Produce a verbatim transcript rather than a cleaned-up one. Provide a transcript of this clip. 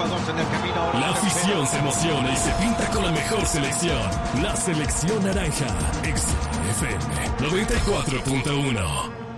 Ecuador en el camino. La afición se emociona y se pinta con la mejor selección. La selección naranja. X F M noventa y cuatro punto uno.